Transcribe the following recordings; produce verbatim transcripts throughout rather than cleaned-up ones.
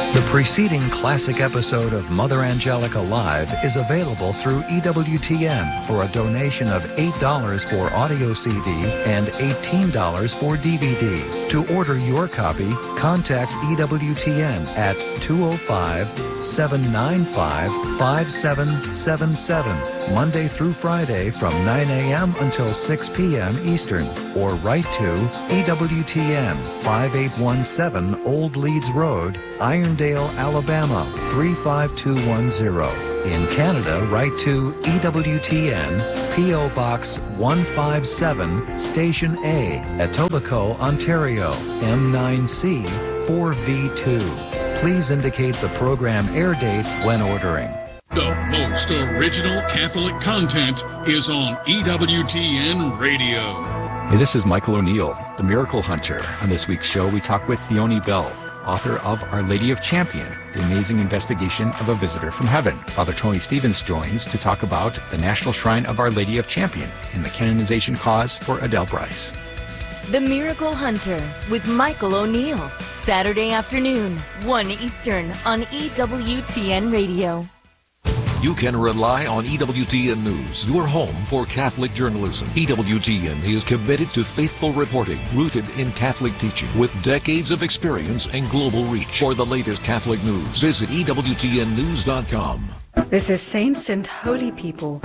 The preceding classic episode of Mother Angelica Live is available through E W T N for a donation of eight dollars for audio C D and eighteen dollars for D V D. To order your copy, contact E W T N at two oh five, seven nine five, five seven seven seven, Monday through Friday from nine a.m. until six p.m. Eastern, or write to E W T N, five eight one seven Old Leeds Road, Irondale, Alabama, three five two one zero. In Canada, write to E W T N, P O Box one five seven, Station A, Etobicoke, Ontario, M nine C four V two. Please indicate the program air date when ordering. The most original Catholic content is on E W T N Radio. Hey, this is Michael O'Neill, the Miracle Hunter. On this week's show, we talk with Theoni Bell, author of Our Lady of Champion, the amazing investigation of a visitor from heaven. Father Tony Stevens joins to talk about the National Shrine of Our Lady of Champion and the canonization cause for Adele Bryce. The Miracle Hunter with Michael O'Neill, Saturday afternoon, one Eastern on E W T N Radio. You can rely on E W T N News, your home for Catholic journalism. E W T N is committed to faithful reporting, rooted in Catholic teaching, with decades of experience and global reach. For the latest Catholic news, visit E W T N news dot com. This is Saints and Holy People.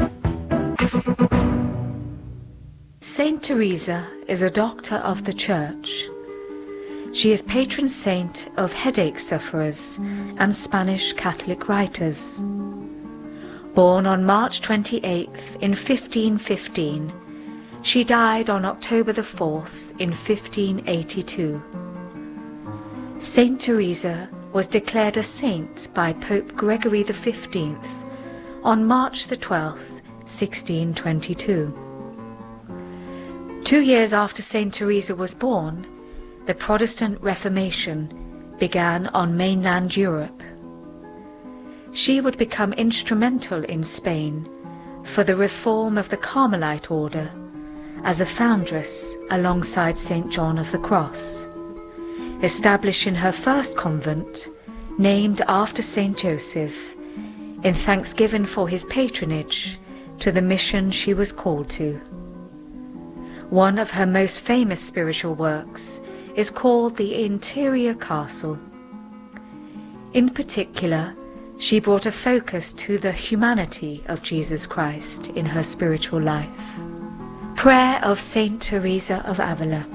Saint Teresa is a doctor of the Church. She is patron saint of headache sufferers and Spanish Catholic writers. Born on March twenty-eighth in fifteen fifteen, she died on October the fourth in fifteen eighty-two. Saint Teresa was declared a saint by Pope Gregory the fifteenth on March the twelfth, sixteen twenty-two. Two years after Saint Teresa was born, the Protestant Reformation began on mainland Europe. She would become instrumental in Spain for the reform of the Carmelite order as a foundress alongside Saint John of the Cross, establishing her first convent, named after Saint Joseph, in thanksgiving for his patronage to the mission she was called to. One of her most famous spiritual works is called the Interior Castle. In particular, she brought a focus to the humanity of Jesus Christ in her spiritual life. Prayer of Saint Teresa of Avila.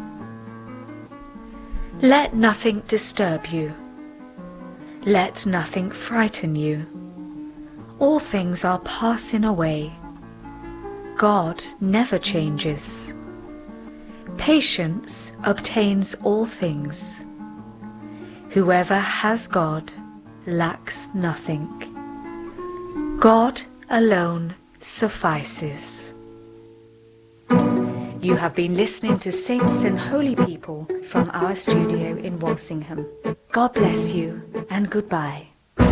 Let nothing disturb you. Let nothing frighten you. All things are passing away. God never changes. Patience obtains all things. Whoever has God lacks nothing. God alone suffices. You have been listening to Saints and Holy People from our studio in Walsingham. God bless you and goodbye.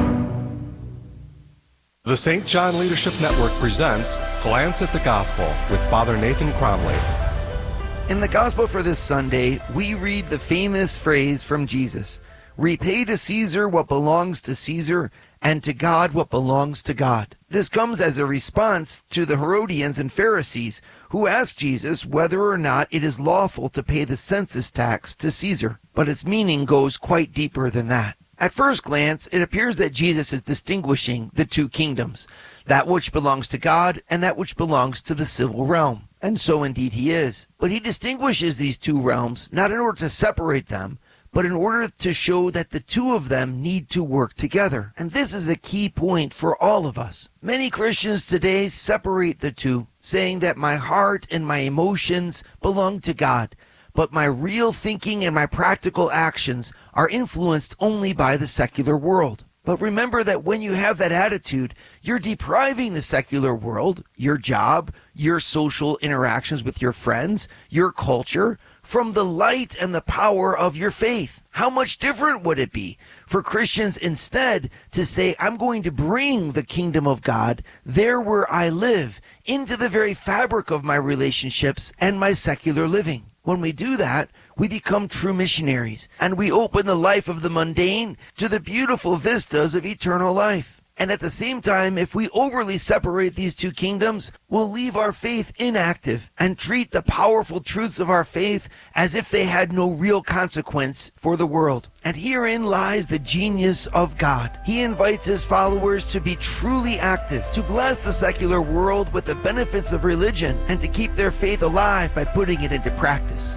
The Saint John Leadership Network presents Glance at the Gospel with Father Nathan Cromley. In the Gospel for this Sunday, we read the famous phrase from Jesus, "Repay to Caesar what belongs to Caesar, and to God what belongs to God." This comes as a response to the Herodians and Pharisees who asked Jesus whether or not it is lawful to pay the census tax to Caesar. But its meaning goes quite deeper than that. At first glance, it appears that Jesus is distinguishing the two kingdoms, that which belongs to God and that which belongs to the civil realm. And so indeed he is. But he distinguishes these two realms not in order to separate them, but in order to show that the two of them need to work together. And this is a key point for all of us. Many Christians today separate the two, saying that my heart and my emotions belong to God, but my real thinking and my practical actions are influenced only by the secular world. But remember that when you have that attitude, you're depriving the secular world, your job, your social interactions with your friends, your culture, from the light and the power of your faith. How much different would it be for Christians instead to say, I'm going to bring the kingdom of God there where I live, into the very fabric of my relationships and my secular living. When we do that, we become true missionaries, and we open the life of the mundane to the beautiful vistas of eternal life. And at the same time, if we overly separate these two kingdoms, we'll leave our faith inactive and treat the powerful truths of our faith as if they had no real consequence for the world. And herein lies the genius of God. He invites his followers to be truly active, to bless the secular world with the benefits of religion, and to keep their faith alive by putting it into practice.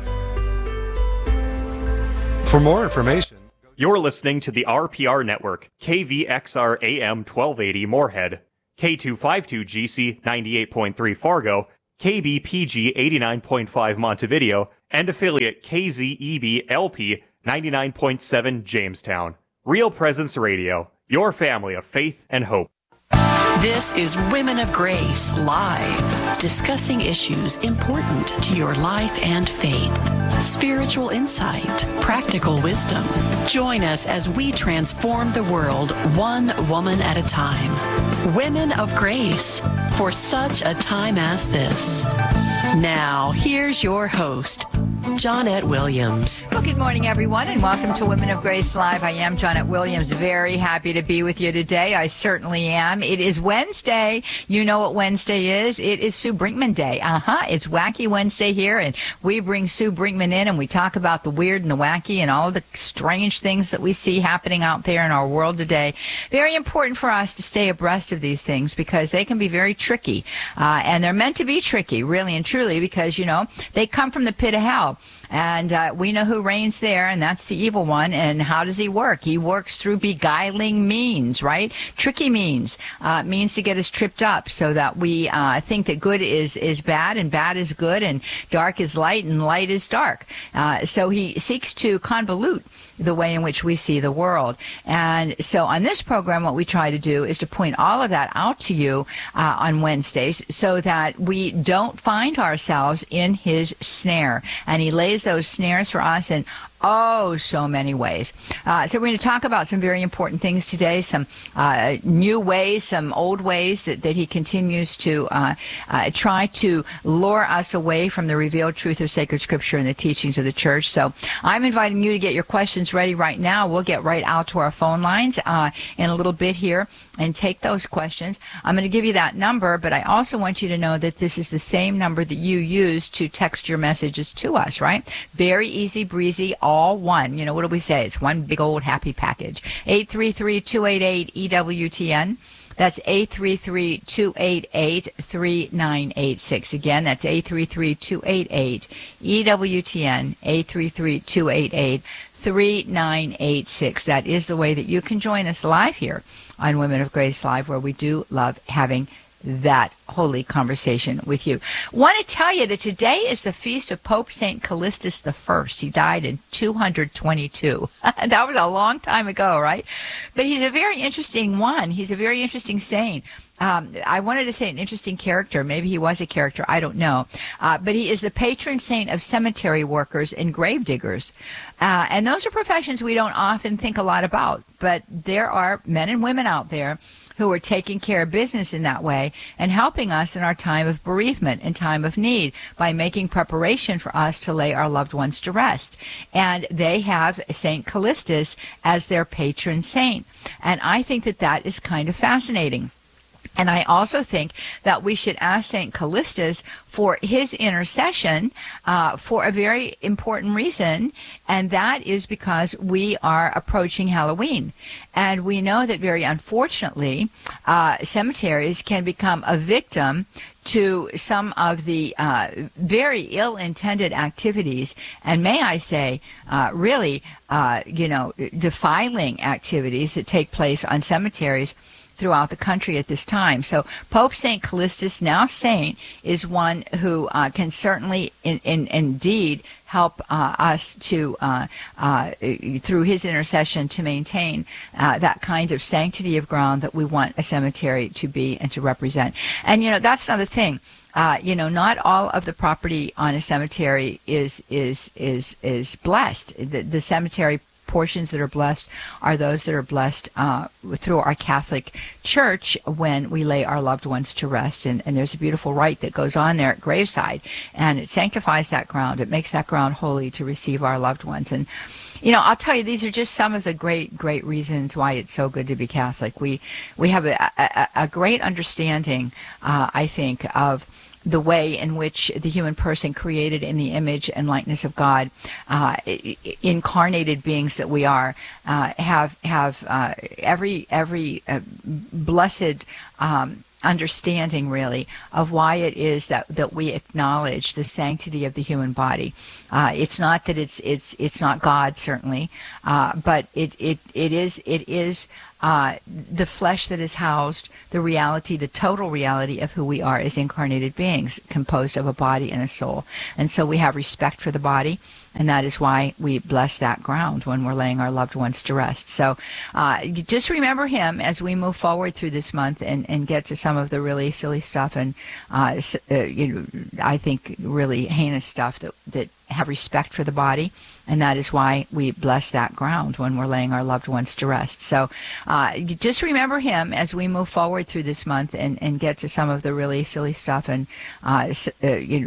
For more information, you're listening to the R P R Network, K V X R A M twelve eighty Moorhead, K two fifty-two G C ninety-eight point three Fargo, K B P G eighty-nine point five Montevideo, and affiliate K Z E B L P ninety-nine point seven Jamestown. Real Presence Radio, your family of faith and hope. This is Women of Grace Live, discussing issues important to your life and faith. Spiritual insight, practical wisdom. Join us as we transform the world one woman at a time. Women of Grace, for such a time as this. Now, here's your host, Johnette Williams. Well, good morning, everyone, and welcome to Women of Grace Live. I am Johnette Williams. Very happy to be with you today. I certainly am. It is Wednesday. You know what Wednesday is. It is Sue Brinkman Day. Uh-huh. It's Wacky Wednesday here, and we bring Sue Brinkman in, and we talk about the weird and the wacky and all of the strange things that we see happening out there in our world today. Very important for us to stay abreast of these things because they can be very tricky, uh, and they're meant to be tricky, really and truly, because, you know, they come from the pit of hell. And uh, we know who reigns there, and that's the evil one. And how does he work? He works through beguiling means, right? Tricky means, uh, means to get us tripped up so that we uh, think that good is, is bad and bad is good and dark is light and light is dark. Uh, so he seeks to convolute the way in which we see the world. And so on this program, what we try to do is to point all of that out to you uh, on Wednesdays so that we don't find ourselves in his snare. And he lays those snares for us in oh, so many ways. Uh, so we're going to talk about some very important things today, some uh, new ways, some old ways that, that he continues to uh, uh, try to lure us away from the revealed truth of sacred scripture and the teachings of the church. So I'm inviting you to get your questions ready right now. We'll get right out to our phone lines uh, in a little bit here and take those questions. I'm going to give you that number, but I also want you to know that this is the same number that you use to text your messages to us, right? Very easy breezy, all one. You know, what do we say? It's one big old happy package. eight three three, two eight eight, E W T N. That's eight three three, two eight eight, three nine eight six. Again, that's eight three three, two eight eight, E W T N, eight three three, two eight eight, three nine eight six. That is the way that you can join us live here on Women of Grace Live, where we do love having that holy conversation with you. Want to tell you that today is the feast of Pope Saint Callistus the First. He died in two hundred twenty-two. That was a long time ago, right? But he's a very interesting one. He's a very interesting saint. Um, I wanted to say an interesting character. Maybe he was a character. I don't know. Uh, but he is the patron saint of cemetery workers and grave diggers. Uh, and those are professions we don't often think a lot about. But there are men and women out there who are taking care of business in that way and helping us in our time of bereavement and time of need by making preparation for us to lay our loved ones to rest. And they have Saint Callistus as their patron saint. And I think that that is kind of fascinating. And I also think that we should ask Saint Callistus for his intercession uh, for a very important reason, and that is because we are approaching Halloween. And we know that very unfortunately, uh, cemeteries can become a victim to some of the uh, very ill-intended activities, and may I say, uh, really, uh, you know, defiling activities that take place on cemeteries throughout the country at this time. So Pope Saint Callistus, now saint, is one who uh, can certainly in, in, indeed help uh, us to, uh, uh, through his intercession, to maintain uh, that kind of sanctity of ground that we want a cemetery to be and to represent. And, you know, that's another thing. Uh, you know, not all of the property on a cemetery is is is is blessed. The, the cemetery portions that are blessed are those that are blessed uh, through our Catholic Church when we lay our loved ones to rest. And, and there's a beautiful rite that goes on there at graveside, and it sanctifies that ground. It makes that ground holy to receive our loved ones. And you know, I'll tell you, these are just some of the great, great reasons why it's so good to be Catholic. We we have a, a, a great understanding, uh, I think, of the way in which the human person, created in the image and likeness of God, uh, incarnated beings that we are, uh, have have uh, every every uh, blessed um, understanding, really, of why it is that, that we acknowledge the sanctity of the human body. Uh, it's not that it's it's it's not God, certainly, uh, but it it it is it is. Uh, the flesh that is housed, the reality, the total reality of who we are as incarnated beings, composed of a body and a soul. And so we have respect for the body, and that is why we bless that ground when we're laying our loved ones to rest. So uh, just remember him as we move forward through this month and, and get to some of the really silly stuff and, uh, uh, you know, I think really heinous stuff that, that have respect for the body, and that is why we bless that ground when we're laying our loved ones to rest. So uh, just remember him as we move forward through this month and, and get to some of the really silly stuff and uh, uh, you know,